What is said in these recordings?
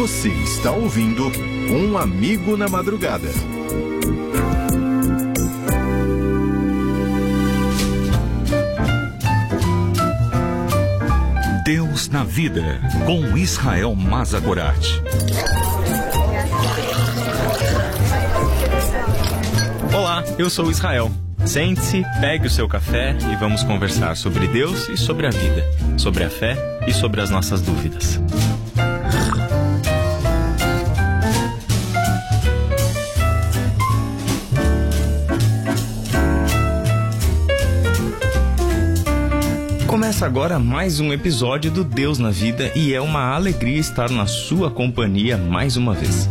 Você está ouvindo Um Amigo na Madrugada. Deus na Vida, com Israel Mazagorat. Olá, eu sou o Israel. Sente-se, pegue o seu café e vamos conversar sobre Deus e sobre a vida, sobre a fé e sobre as nossas dúvidas. Começa agora mais um episódio do Deus na Vida e é uma alegria estar na sua companhia mais uma vez.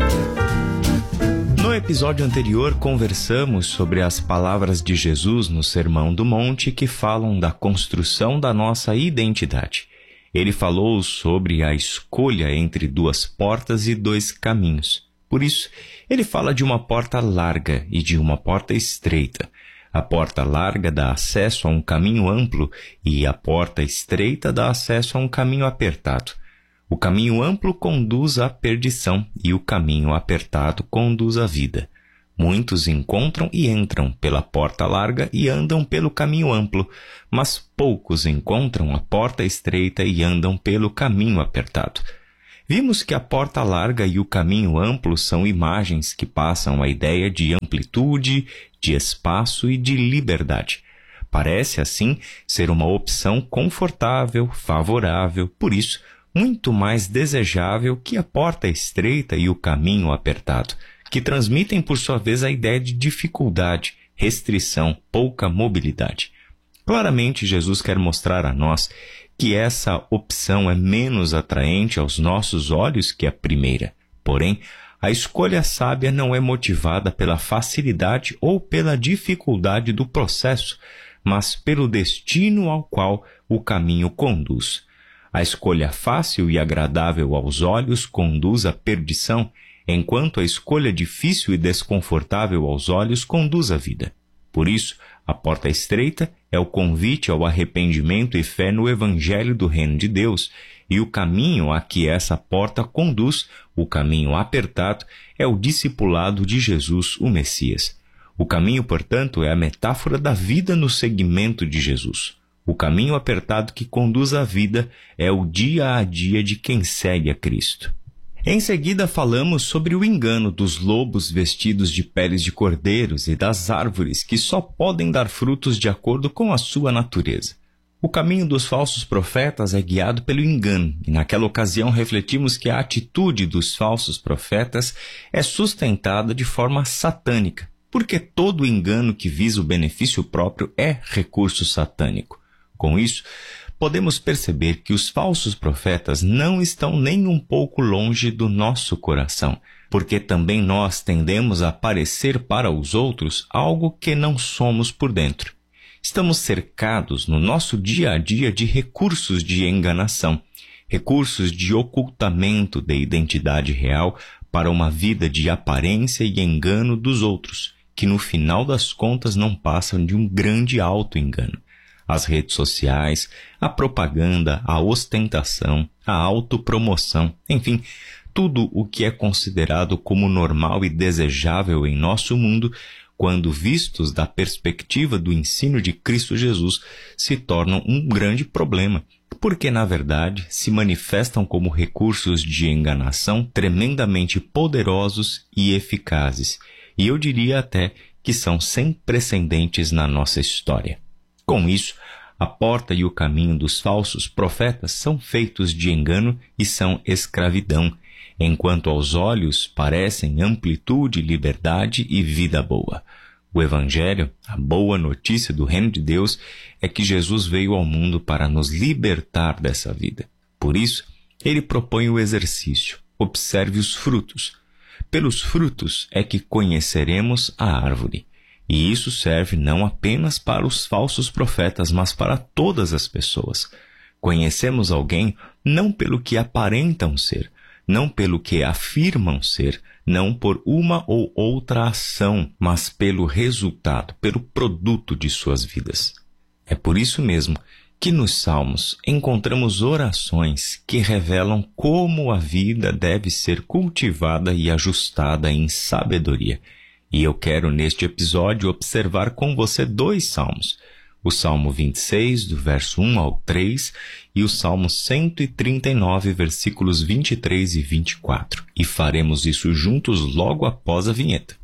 No episódio anterior, conversamos sobre as palavras de Jesus no Sermão do Monte que falam da construção da nossa identidade. Ele falou sobre a escolha entre duas portas e dois caminhos. Por isso, ele fala de uma porta larga e de uma porta estreita. A porta larga dá acesso a um caminho amplo e a porta estreita dá acesso a um caminho apertado. O caminho amplo conduz à perdição e o caminho apertado conduz à vida. Muitos encontram e entram pela porta larga e andam pelo caminho amplo, mas poucos encontram a porta estreita e andam pelo caminho apertado. Vimos que a porta larga e o caminho amplo são imagens que passam a ideia de amplitude, de espaço e de liberdade. Parece, assim, ser uma opção confortável, favorável, por isso, muito mais desejável que a porta estreita e o caminho apertado, que transmitem, por sua vez, a ideia de dificuldade, restrição, pouca mobilidade. Claramente, Jesus quer mostrar a nós que essa opção é menos atraente aos nossos olhos que a primeira. Porém, a escolha sábia não é motivada pela facilidade ou pela dificuldade do processo, mas pelo destino ao qual o caminho conduz. A escolha fácil e agradável aos olhos conduz à perdição, enquanto a escolha difícil e desconfortável aos olhos conduz à vida. Por isso, a porta estreita é o convite ao arrependimento e fé no Evangelho do Reino de Deus, e o caminho a que essa porta conduz, o caminho apertado, é o discipulado de Jesus, o Messias. O caminho, portanto, é a metáfora da vida no seguimento de Jesus. O caminho apertado que conduz à vida é o dia a dia de quem segue a Cristo. Em seguida, falamos sobre o engano dos lobos vestidos de peles de cordeiros e das árvores que só podem dar frutos de acordo com a sua natureza. O caminho dos falsos profetas é guiado pelo engano, e naquela ocasião refletimos que a atitude dos falsos profetas é sustentada de forma satânica, porque todo engano que visa o benefício próprio é recurso satânico. Com isso, podemos perceber que os falsos profetas não estão nem um pouco longe do nosso coração, porque também nós tendemos a parecer para os outros algo que não somos por dentro. Estamos cercados no nosso dia a dia de recursos de enganação, recursos de ocultamento da identidade real para uma vida de aparência e engano dos outros, que no final das contas não passam de um grande auto-engano. As redes sociais, a propaganda, a ostentação, a autopromoção, enfim, tudo o que é considerado como normal e desejável em nosso mundo, quando vistos da perspectiva do ensino de Cristo Jesus, se tornam um grande problema, porque, na verdade, se manifestam como recursos de enganação tremendamente poderosos e eficazes, e eu diria até que são sem precedentes na nossa história. Com isso, a porta e o caminho dos falsos profetas são feitos de engano e são escravidão, enquanto aos olhos parecem amplitude, liberdade e vida boa. O Evangelho, a boa notícia do Reino de Deus, é que Jesus veio ao mundo para nos libertar dessa vida. Por isso, ele propõe o exercício. Observe os frutos. Pelos frutos é que conheceremos a árvore. E isso serve não apenas para os falsos profetas, mas para todas as pessoas. Conhecemos alguém não pelo que aparentam ser, não pelo que afirmam ser, não por uma ou outra ação, mas pelo resultado, pelo produto de suas vidas. É por isso mesmo que nos Salmos encontramos orações que revelam como a vida deve ser cultivada e ajustada em sabedoria. E eu quero, neste episódio, observar com você 2 salmos. O Salmo 26, do verso 1 ao 3, e o Salmo 139, versículos 23 e 24. E faremos isso juntos logo após a vinheta.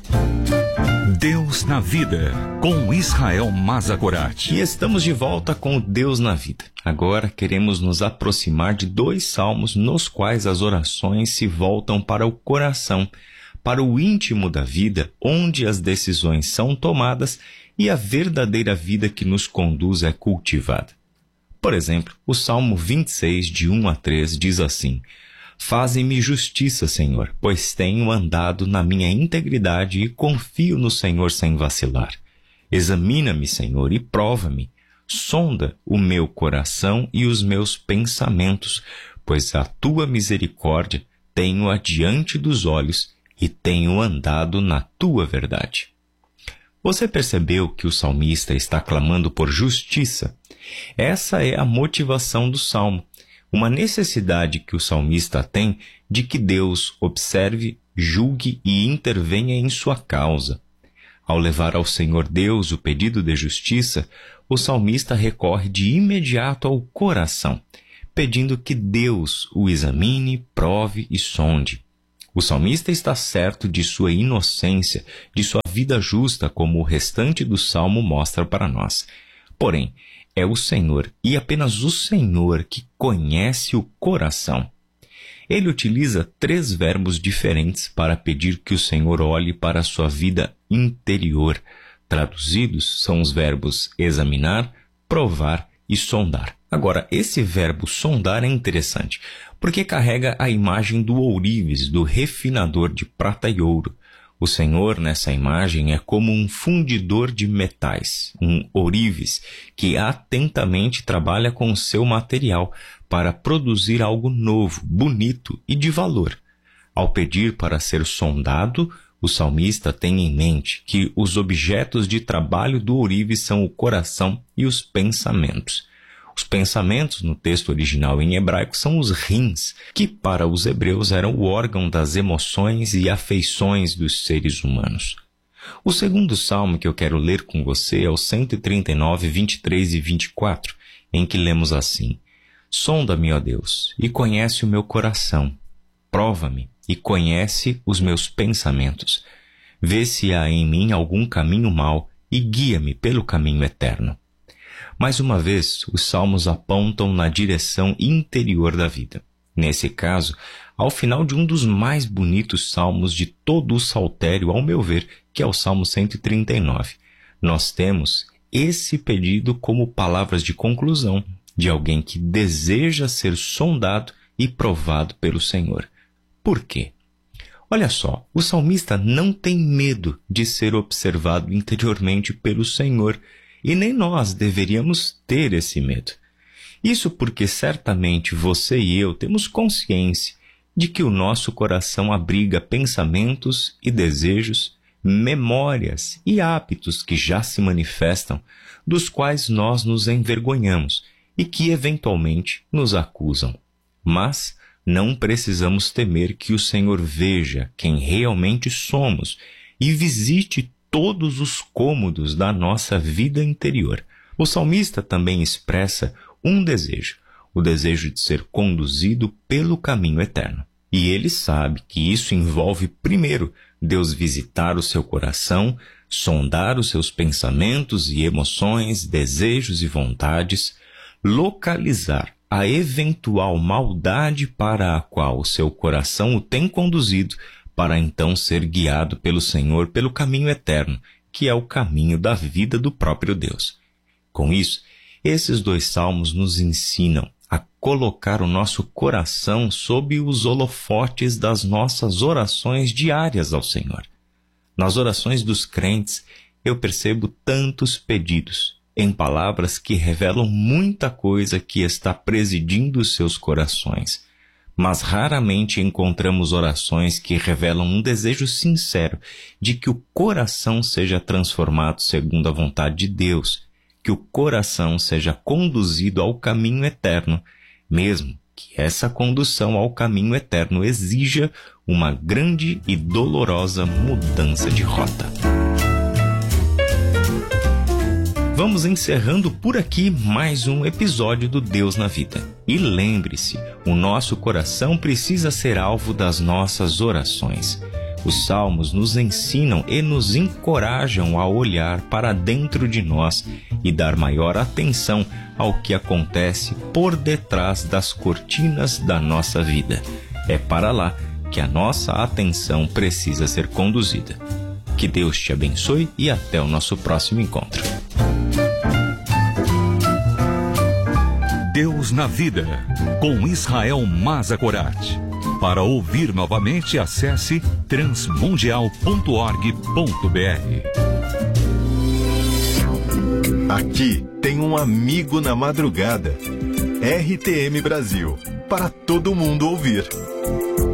Deus na Vida, com Israel Mazakorati. E estamos de volta com o Deus na Vida. Agora queremos nos aproximar de 2 salmos nos quais as orações se voltam para o coração, para o íntimo da vida, onde as decisões são tomadas e a verdadeira vida que nos conduz é cultivada. Por exemplo, o Salmo 26, de 1 a 3, diz assim: Faze-me justiça, Senhor, pois tenho andado na minha integridade e confio no Senhor sem vacilar. Examina-me, Senhor, e prova-me. Sonda o meu coração e os meus pensamentos, pois a tua misericórdia tenho adiante dos olhos e tenho andado na tua verdade. Você percebeu que o salmista está clamando por justiça? Essa é a motivação do salmo. Uma necessidade que o salmista tem de que Deus observe, julgue e intervenha em sua causa. Ao levar ao Senhor Deus o pedido de justiça, o salmista recorre de imediato ao coração, pedindo que Deus o examine, prove e sonde. O salmista está certo de sua inocência, de sua vida justa, como o restante do salmo mostra para nós. Porém, é o Senhor, e apenas o Senhor, que conhece o coração. Ele utiliza 3 verbos diferentes para pedir que o Senhor olhe para a sua vida interior. Traduzidos, são os verbos examinar, provar e sondar. Agora, esse verbo sondar é interessante, porque carrega a imagem do ourives, do refinador de prata e ouro. O Senhor, nessa imagem, é como um fundidor de metais, um ourives, que atentamente trabalha com o seu material para produzir algo novo, bonito e de valor. Ao pedir para ser sondado, o salmista tem em mente que os objetos de trabalho do ourives são o coração e os pensamentos. Os pensamentos, no texto original em hebraico, são os rins, que para os hebreus eram o órgão das emoções e afeições dos seres humanos. O segundo salmo que eu quero ler com você é o 139, 23 e 24, em que lemos assim: Sonda-me, ó Deus, e conhece o meu coração. Prova-me e conhece os meus pensamentos. Vê se há em mim algum caminho mau e guia-me pelo caminho eterno. Mais uma vez, os salmos apontam na direção interior da vida. Nesse caso, ao final de um dos mais bonitos salmos de todo o saltério, ao meu ver, que é o Salmo 139, nós temos esse pedido como palavras de conclusão de alguém que deseja ser sondado e provado pelo Senhor. Por quê? Olha só, o salmista não tem medo de ser observado interiormente pelo Senhor, e nem nós deveríamos ter esse medo. Isso porque certamente você e eu temos consciência de que o nosso coração abriga pensamentos e desejos, memórias e hábitos que já se manifestam, dos quais nós nos envergonhamos e que eventualmente nos acusam. Mas não precisamos temer que o Senhor veja quem realmente somos e visite todos os cômodos da nossa vida interior. O salmista também expressa um desejo, o desejo de ser conduzido pelo caminho eterno. E ele sabe que isso envolve, primeiro, Deus visitar o seu coração, sondar os seus pensamentos e emoções, desejos e vontades, localizar a eventual maldade para a qual o seu coração o tem conduzido, para então ser guiado pelo Senhor pelo caminho eterno, que é o caminho da vida do próprio Deus. Com isso, esses 2 salmos nos ensinam a colocar o nosso coração sob os holofotes das nossas orações diárias ao Senhor. Nas orações dos crentes, eu percebo tantos pedidos, em palavras que revelam muita coisa que está presidindo os seus corações. Mas raramente encontramos orações que revelam um desejo sincero de que o coração seja transformado segundo a vontade de Deus, que o coração seja conduzido ao caminho eterno, mesmo que essa condução ao caminho eterno exija uma grande e dolorosa mudança de rota. Vamos encerrando por aqui mais um episódio do Deus na Vida. E lembre-se, o nosso coração precisa ser alvo das nossas orações. Os salmos nos ensinam e nos encorajam a olhar para dentro de nós e dar maior atenção ao que acontece por detrás das cortinas da nossa vida. É para lá que a nossa atenção precisa ser conduzida. Que Deus te abençoe e até o nosso próximo encontro. Deus na Vida, com Israel Mazakorat. Para ouvir novamente, acesse transmundial.org.br. Aqui tem um amigo na madrugada. RTM Brasil, para todo mundo ouvir.